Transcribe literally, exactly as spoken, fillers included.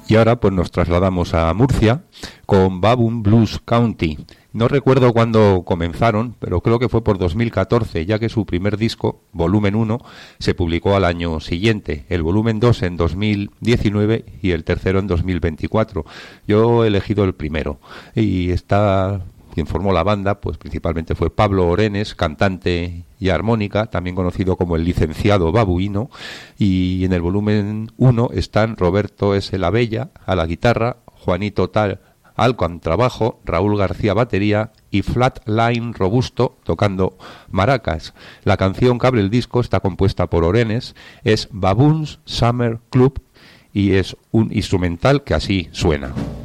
Y ahora pues nos trasladamos a Murcia con Baboon Blues County. No recuerdo cuándo comenzaron, pero creo que fue por dos mil catorce, ya que su primer disco, volumen uno, se publicó al año siguiente, el volumen dos en dos mil diecinueve y el tercero en dos mil veinticuatro. Yo he elegido el primero y está... Quien formó la banda, pues principalmente fue Pablo Orenes, cantante y armónica, también conocido como el licenciado babuino, y en el volumen uno están Roberto S. La Bella a la guitarra, Juanito Tal al contrabajo, Raúl García batería y Flatline Robusto tocando maracas. La canción que abre el disco está compuesta por Orenes, es Baboon's Summer Club y es un instrumental que así suena.